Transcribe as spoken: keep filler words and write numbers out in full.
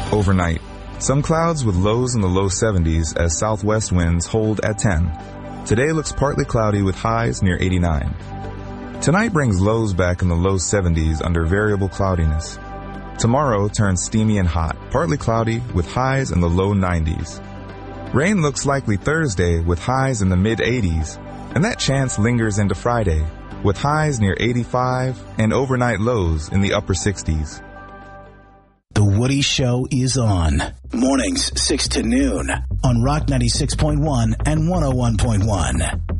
Overnight, some clouds with lows in the low seventies as southwest winds hold at ten. Today looks partly cloudy with highs near eighty-nine. Tonight brings lows back in the low seventies under variable cloudiness. Tomorrow turns steamy and hot, partly cloudy with highs in the low nineties. Rain looks likely Thursday with highs in the mid eighties, and that chance lingers into Friday with highs near eighty-five and overnight lows in the upper sixties. The Woody Show is on. Mornings, six to noon on Rock ninety-six point one and one oh one point one.